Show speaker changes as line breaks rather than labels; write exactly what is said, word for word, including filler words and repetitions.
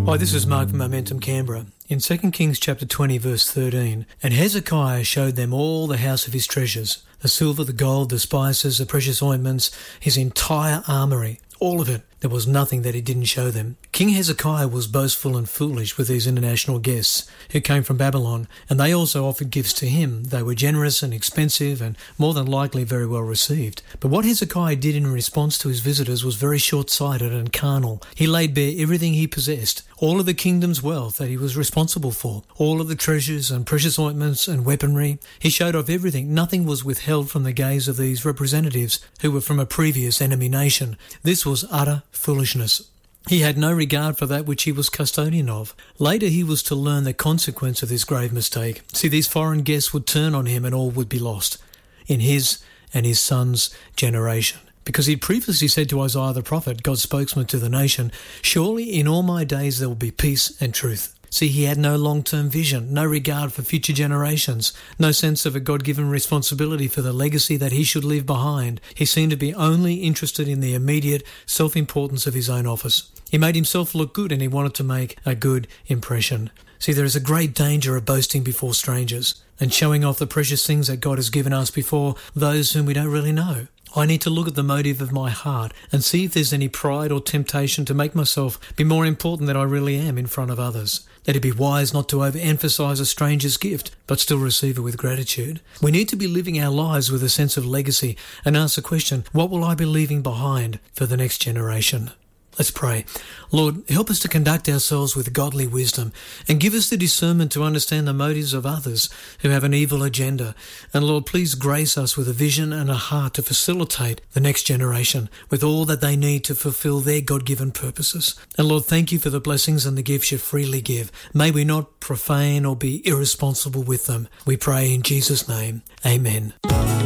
Hi, this is Mark from Momentum Canberra. In Second Kings chapter twenty verse thirteen, and Hezekiah showed them all the house of his treasures, the silver, the gold, the spices, the precious ointments, his entire armoury, all of it. There was nothing that he didn't show them. King Hezekiah was boastful and foolish with these international guests who came from Babylon, and they also offered gifts to him. They were generous and expensive and more than likely very well received. But what Hezekiah did in response to his visitors was very short-sighted and carnal. He laid bare everything he possessed, all of the kingdom's wealth that he was responsible for, all of the treasures and precious ointments and weaponry. He showed off everything. Nothing was withheld from the gaze of these representatives who were from a previous enemy nation. This was utter foolishness. He had no regard for that which he was custodian of. Later he was to learn the consequence of this grave mistake. See, these foreign guests would turn on him and all would be lost in his and his son's generation. Because he'd previously said to Isaiah the prophet, God's spokesman to the nation, surely in all my days there will be peace and truth. See, he had no long-term vision, no regard for future generations, no sense of a God-given responsibility for the legacy that he should leave behind. He seemed to be only interested in the immediate self-importance of his own office. He made himself look good and he wanted to make a good impression. See, there is a great danger of boasting before strangers and showing off the precious things that God has given us before those whom we don't really know. I need to look at the motive of my heart and see if there's any pride or temptation to make myself be more important than I really am in front of others. Let it be wise not to overemphasize a stranger's gift, but still receive it with gratitude. We need to be living our lives with a sense of legacy and ask the question, what will I be leaving behind for the next generation? Let's pray. Lord, help us to conduct ourselves with godly wisdom and give us the discernment to understand the motives of others who have an evil agenda. And Lord, please grace us with a vision and a heart to facilitate the next generation with all that they need to fulfill their God-given purposes. And Lord, thank you for the blessings and the gifts you freely give. May we not profane or be irresponsible with them. We pray in Jesus' name. Amen.